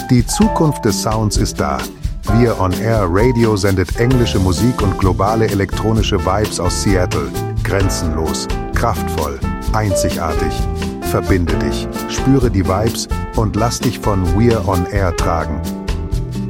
Die Zukunft des Sounds ist da. Wir On Air Radio sendet englische Musik und globale elektronische Vibes aus Seattle. Grenzenlos, kraftvoll, einzigartig. Verbinde dich, spüre die Vibes und lass dich von We're On Air tragen.